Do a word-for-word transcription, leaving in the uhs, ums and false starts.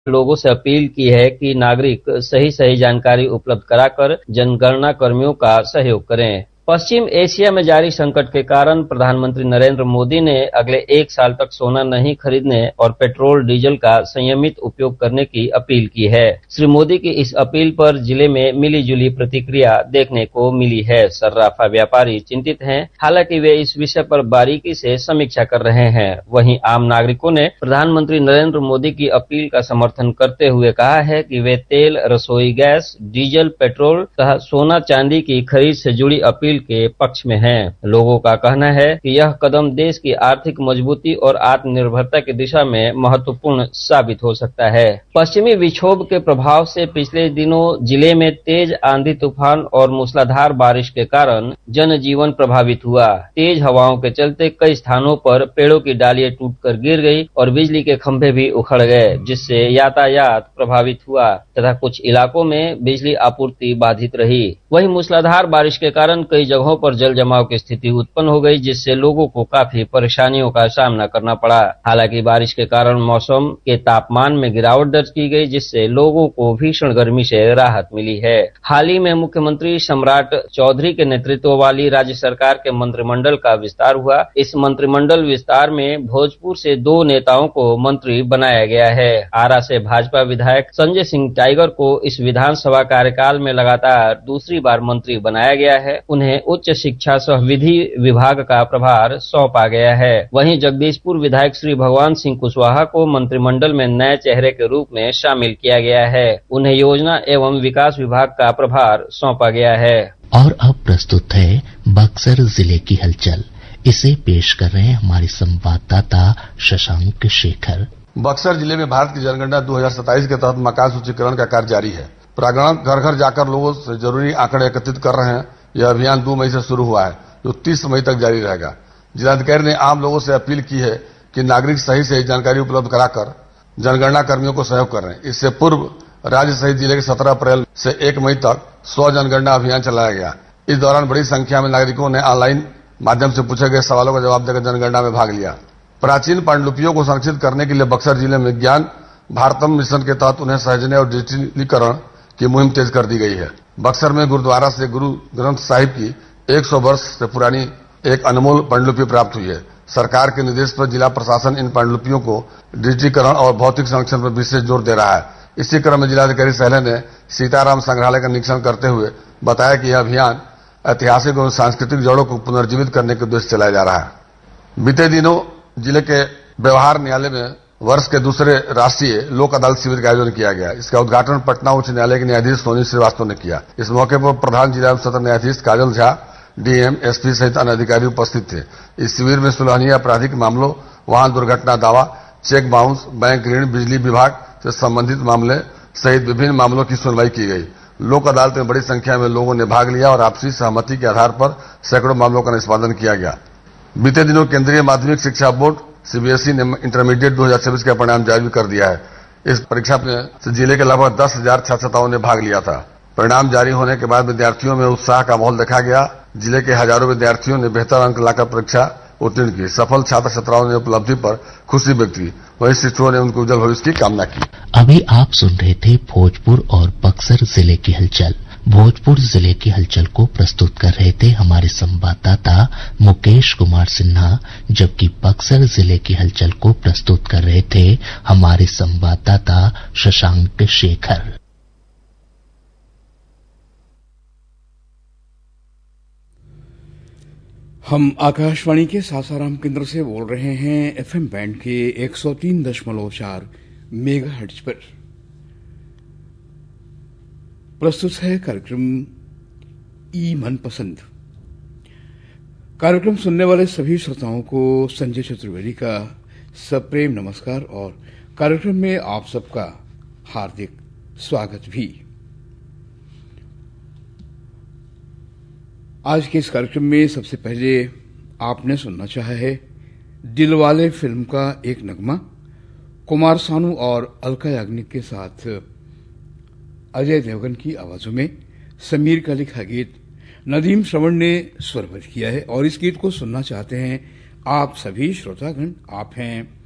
लोगों से अपील की है कि नागरिक सही सही जानकारी उपलब्ध कराकर जनगणना कर्मियों का सहयोग करें। पश्चिम एशिया में जारी संकट के कारण प्रधानमंत्री नरेंद्र मोदी ने अगले एक साल तक सोना नहीं खरीदने और पेट्रोल डीजल का संयमित उपयोग करने की अपील की है। श्री मोदी की इस अपील पर जिले में मिली जुली प्रतिक्रिया देखने को मिली है। सर्राफा व्यापारी चिंतित हैं, हालांकि वे इस विषय पर बारीकी से समीक्षा कर रहे हैं। वहीं आम नागरिकों ने प्रधानमंत्री नरेंद्र मोदी की अपील का समर्थन करते हुए कहा है कि वे तेल, रसोई गैस, डीजल, पेट्रोल तथा सोना चांदी की खरीद से जुड़ी अपील के पक्ष में हैं। लोगों का कहना है कि यह कदम देश की आर्थिक मजबूती और आत्मनिर्भरता की दिशा में महत्वपूर्ण साबित हो सकता है। पश्चिमी विक्षोभ के प्रभाव से पिछले दिनों जिले में तेज आंधी तूफान और मूसलाधार बारिश के कारण जनजीवन प्रभावित हुआ। तेज हवाओं के चलते कई स्थानों पर पेड़ों की डालियां टूटकर गिर गई और बिजली के खंभे भी उखड़ गए, जिससे यातायात प्रभावित हुआ तथा कुछ इलाकों में बिजली आपूर्ति बाधित रही। वहीं मूसलाधार बारिश के कारण कई जगहों पर जल जमाव की स्थिति उत्पन्न हो गई, जिससे लोगों को काफी परेशानियों का सामना करना पड़ा। हालांकि बारिश के कारण मौसम के तापमान में गिरावट दर्ज की गई, जिससे लोगों को भीषण गर्मी से राहत मिली है। हाल ही में मुख्यमंत्री सम्राट चौधरी के नेतृत्व वाली राज्य सरकार के मंत्रिमंडल का विस्तार हुआ। इस मंत्रिमंडल विस्तार में भोजपुर से दो नेताओं को मंत्री बनाया गया है। आरा से भाजपा विधायक संजय सिंह टाइगर को इस विधानसभा कार्यकाल में लगातार दूसरी बार मंत्री बनाया गया है। उन्हें उच्च शिक्षा सह विधि विभाग का प्रभार सौंपा गया है। वहीं जगदीशपुर विधायक श्री भगवान सिंह कुशवाहा को मंत्रिमंडल में नए चेहरे के रूप में शामिल किया गया है। उन्हें योजना एवं विकास विभाग का प्रभार सौंपा गया है। और अब प्रस्तुत है बक्सर जिले की हलचल। इसे पेश कर रहे हैं हमारे संवाददाता शशांक शेखर। बक्सर जिले में भारत की जनगणना दो हज़ार सत्ताईस के तहत मकान सूचीकरण का कार्य जारी है। प्रांगण घर घर जाकर लोगों से जरूरी आंकड़े एकत्रित कर रहे हैं। यह अभियान दो मई से शुरू हुआ है, जो तीस मई तक जारी रहेगा। जिलाधिकारी ने आम लोगों से अपील की है कि नागरिक सही सही जानकारी उपलब्ध कराकर जनगणना कर्मियों को सहयोग कर रहे हैं। इससे पूर्व राज्य सहित जिले के सत्रह अप्रैल से एक मई तक स्व जनगणना अभियान चलाया गया। इस दौरान बड़ी संख्या में नागरिकों ने ऑनलाइन माध्यम से पूछे गए सवालों का जवाब देकर जनगणना में भाग लिया। प्राचीन पांडुलिपियों को संरक्षित करने के लिए बक्सर जिले में ज्ञान भारतम मिशन के तहत उन्हें सहेजने और डिजिटलीकरण की मुहिम तेज कर दी गई है। बक्सर में गुरुद्वारा से गुरु ग्रंथ साहिब की सौ वर्ष से पुरानी एक अनमोल पांडुलिपि प्राप्त हुई है। सरकार के निर्देश पर जिला प्रशासन इन पांडुलिपियों को डिजिटीकरण और भौतिक संरक्षण पर विशेष जोर दे रहा है। इसी क्रम में जिलाधिकारी सहले ने सीताराम संग्रहालय का निरीक्षण करते हुए बताया कि यह अभियान ऐतिहासिक और सांस्कृतिक जड़ों को पुनर्जीवित करने के उद्देश्य चलाया जा रहा है। बीते दिनों जिले के व्यवहार न्यायालय में वर्ष के दूसरे राष्ट्रीय लोक अदालत शिविर का आयोजन किया गया। इसका उद्घाटन पटना उच्च न्यायालय के न्यायाधीश सोनी श्रीवास्तव ने किया। इस मौके पर प्रधान जिला सत्र न्यायाधीश काजल झा, डीएम, एसपी सहित अन्य अधिकारी उपस्थित थे। इस शिविर में सुलहनीय आपराधिक मामलों, वाहन दुर्घटना दावा, चेक बाउंस, बैंक ऋण, बिजली विभाग से संबंधित मामले सहित विभिन्न मामलों की सुनवाई की गई। लोक अदालत में बड़ी संख्या में लोगों ने भाग लिया और आपसी सहमति के आधार पर सैकड़ों मामलों का निष्पादन किया गया। बीते दिनों केंद्रीय माध्यमिक शिक्षा बोर्ड सीबीएसई ने इंटरमीडिएट दो हज़ार छब्बीस का परिणाम जारी कर दिया है। इस परीक्षा में जिले के लगभग दस हजार छात्र छात्राओं ने भाग लिया था। परिणाम जारी होने के बाद विद्यार्थियों में उत्साह का माहौल देखा गया। जिले के हजारों विद्यार्थियों ने बेहतर अंक लाकर परीक्षा उत्तीर्ण की। सफल छात्र छात्राओं ने उपलब्धि पर खुशी व्यक्त की। वहीं शिक्षकों ने उनके उज्जवल भविष्य की कामना की। अभी आप सुन रहे थे भोजपुर और बक्सर जिले की हलचल। भोजपुर जिले की हलचल को प्रस्तुत कर रहे थे हमारे संवाददाता मुकेश कुमार सिन्हा, जबकि बक्सर जिले की हलचल को प्रस्तुत कर रहे थे हमारे संवाददाता शशांक शेखर। हम आकाशवाणी के सासाराम केंद्र से बोल रहे हैं एफएम बैंड के एक सौ तीन दशमलव चार मेगाहर्ट्ज पर। प्रस्तुत है कार्यक्रम ई मनपसंद। कार्यक्रम सुनने वाले सभी श्रोताओं को संजय चतुर्वेदी का सप्रेम नमस्कार और कार्यक्रम में आप सबका हार्दिक स्वागत भी। आज के इस कार्यक्रम में सबसे पहले आपने सुनना चाहा है दिलवाले फिल्म का एक नगमा, कुमार सानू और अलका याग्निक के साथ अजय देवगन की आवाजों में समीर का लिखा गीत नदीम श्रवण ने स्वरबद्ध किया है और इस गीत को सुनना चाहते हैं आप सभी श्रोतागण। आप हैं